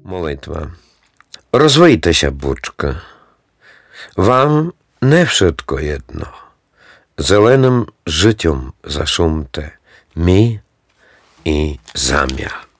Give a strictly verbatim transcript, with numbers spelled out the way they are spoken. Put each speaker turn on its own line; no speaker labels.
Молитва. Розвийтеся, бучка. Вам не wszystko jedno. Зеленим життям зашумте мі і зам'я.